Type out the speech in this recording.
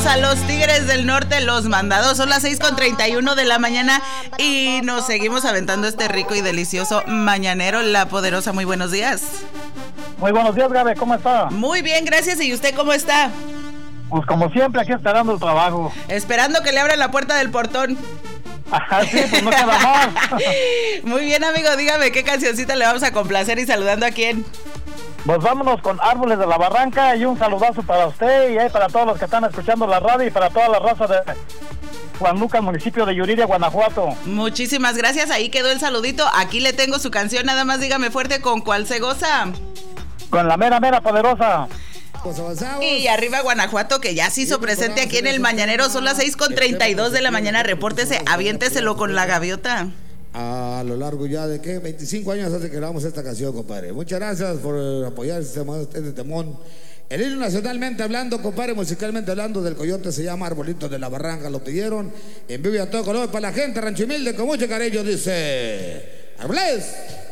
a los Tigres del Norte, los mandados. Son las 6:31 de la mañana y nos seguimos aventando este rico y delicioso mañanero. La Poderosa, muy buenos días. Muy buenos días, Gabe, ¿cómo está? Muy bien, gracias. ¿Y usted cómo está? Pues como siempre, aquí esperando el trabajo. Esperando que le abran la puerta del portón. Ajá, sí, pues no queda más. Muy bien, amigo, dígame qué cancioncita le vamos a complacer y saludando a quién. Pues vámonos con Árboles de la Barranca y un saludazo para usted y ahí para todos los que están escuchando la radio y para toda la raza de Juan Lucas, municipio de Yuriria, Guanajuato. Muchísimas gracias, ahí quedó el saludito. Aquí le tengo su canción, nada más dígame fuerte con cuál se goza. Con la mera poderosa. Y arriba Guanajuato, que ya se hizo presente aquí en el mañanero. Son las 6:32 de la mañana. Repórtese, aviénteselo con la gaviota. A lo largo ya de 25 años hace que grabamos esta canción, compadre. Muchas gracias por apoyar este temón. El himno nacionalmente hablando, compadre, musicalmente hablando del Coyote se llama Arbolitos de la Barranca. Lo pidieron en vivo y a todo color para la gente Rancho Humilde con mucho cariño. Dice: Árboles